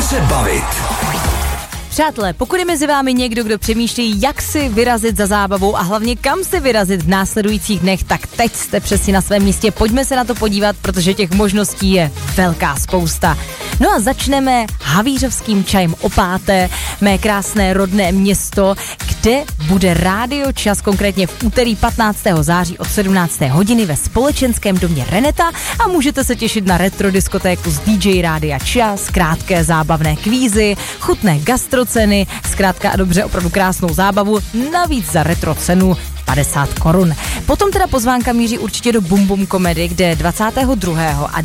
se bavit. Přátelé, pokud je mezi vámi někdo, kdo přemýšlí, jak si vyrazit za zábavou a hlavně kam si vyrazit v následujících dnech, tak teď jste přesně na svém místě. Pojďme se na to podívat, protože těch možností je velká spousta. No a začneme Havířovským čajem o 5., mé krásné rodné město, kde bude Rádio Čas, konkrétně v úterý 15. září od 17. hodiny ve společenském domě Reneta a můžete se těšit na retro diskotéku z DJ Rádia Čas, krátké zábavné kvízy, chutné gastroceny, zkrátka a dobře opravdu krásnou zábavu, navíc za retro cenu 50 korun. Potom teda pozvánka míří určitě do Bum Bum Comedy, kde 22. a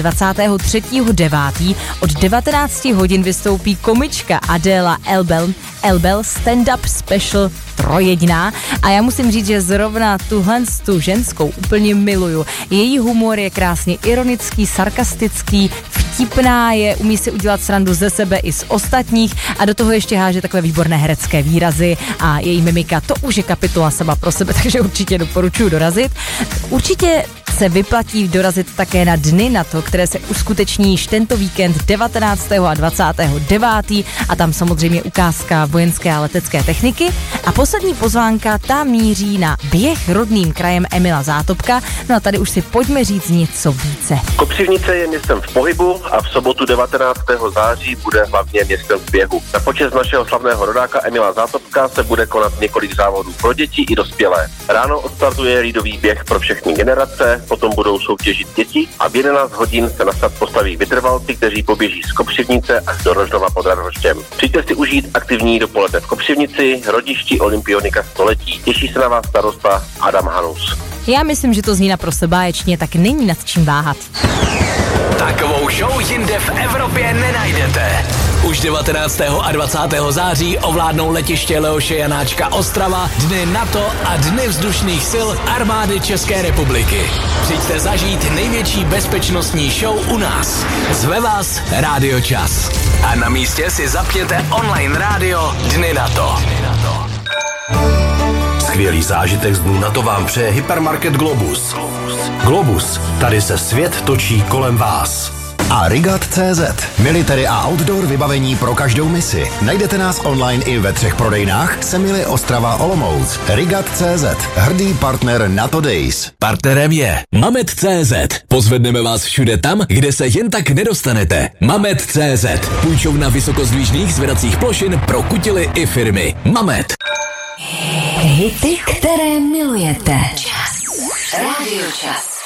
23.9. od 19 hodin vystoupí komička Adéla Elbel stand-up special trojjediná a já musím říct, že zrovna tu ženskou úplně miluju. Její humor je krásně ironický, sarkastický, vtipná je, umí si udělat srandu ze sebe i z ostatních a do toho ještě háže takové výborné herecké výrazy a její mimika, to už je kapitola sama pro sebe, takže určitě doporučuji dorazit. Určitě se vyplatí dorazit také na Dny NATO, které se uskuteční již tento víkend 19. a 29. a tam samozřejmě ukázka vojenské a letecké techniky. A poslední pozvánka, ta míří na běh rodným krajem Emila Zátopka. No a tady už si pojďme říct něco více. Kopřivnice je městem v pohybu a v sobotu 19. září bude hlavně městem v běhu. Na počest našeho slavného rodáka Emila Zátopka se bude konat několik závodů pro děti i dospělé. Ráno odstartuje lídový běh pro všechny generace, potom budou soutěžit děti a v 11 hodin se na start postaví vytrvalci, kteří poběží z Kopřivnice až do Rožnova pod Radhoštěm. Přijďte si užít aktivní dopoledne v Kopřivnici, rodišti olympionika století. Těší se na vás starosta Adam Hanus. Já myslím, že to zní naprosto báječně, tak není nad čím váhat. Takovou show jinde v Evropě nenajdete. Už 19. a 20. září ovládnou letiště Leoše Janáčka Ostrava, Dny NATO a Dny vzdušných sil Armády České republiky. Přijďte zažít největší bezpečnostní show u nás. Zve vás Rádio Čas. A na místě si zapněte online rádio Dny NATO. Skvělý zážitek z dnů NATO vám přeje hypermarket Globus. Globus, tady se svět točí kolem vás. A Rigat.cz. Military a outdoor vybavení pro každou misi. Najdete nás online i ve 3 prodejnách Semily, Ostrava, Olomouc. Rigat.cz. Hrdý partner NATO Days. Partnerem je Mamet.cz. Pozvedneme vás všude tam, kde se jen tak nedostanete. Mamet.cz. Půjčovna vysokozdvižných zvedacích plošin pro kutily i firmy. Mamet. Hity, které milujete. Čas. Rádio Čas.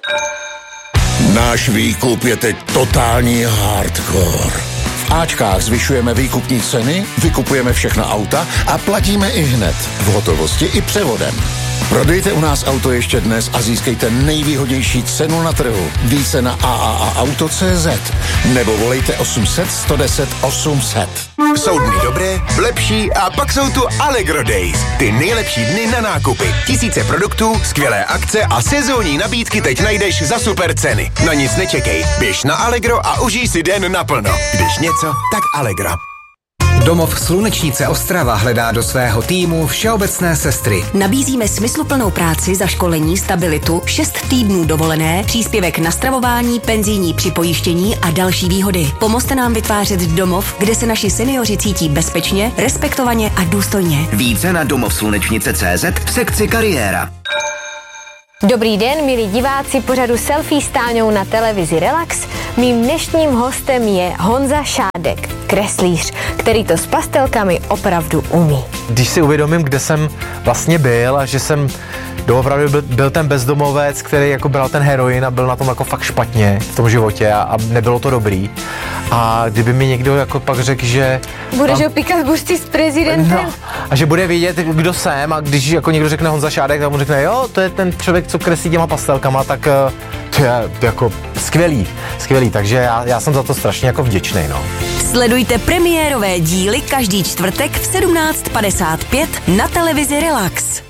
Náš výkup je teď totální hardcore. V Ačkách zvyšujeme výkupní ceny, vykupujeme všechna auta a platíme i hned. V hotovosti i převodem. Prodejte u nás auto ještě dnes a získejte nejvýhodnější cenu na trhu. Více na AAAauto.cz nebo volejte 800 110 800. Jsou dny dobré, lepší a pak jsou tu Allegro Days. Ty nejlepší dny na nákupy. Tisíce produktů, skvělé akce a sezónní nabídky teď najdeš za super ceny. Na nic nečekej, běž na Allegro a užij si den naplno. Když něco, tak Allegro. Domov Slunečnice Ostrava hledá do svého týmu všeobecné sestry. Nabízíme smysluplnou práci, zaškolení, stabilitu, 6 týdnů dovolené, příspěvek na stravování, penzijní připojištění a další výhody. Pomozte nám vytvářet domov, kde se naši seniori cítí bezpečně, respektovaně a důstojně. Více na domovslunečnice.cz v sekci kariéra. Dobrý den, milí diváci pořadu Selfie s Táňou na televizi Relax. Mým dnešním hostem je Honza Šádek, kreslíř, který to s pastelkami opravdu umí. Když si uvědomím, kde jsem vlastně byl a že jsem doopravdy byl ten bezdomovec, který jako bral ten heroin a byl na tom jako fakt špatně v tom životě a nebylo to dobrý. A kdyby mi někdo jako pak řekl, že... Budeš opíkat buřty s prezidentem? No, a že bude vědět, kdo jsem a když jako někdo řekne Honza Šádek, tak mu řekne, jo, to je ten člověk, co kreslí těma pastelkama, tak to je jako skvělý, takže já jsem za to strašně jako vděčný, no. Sledujte premiérové díly každý čtvrtek v 17:55 na televizi Relax.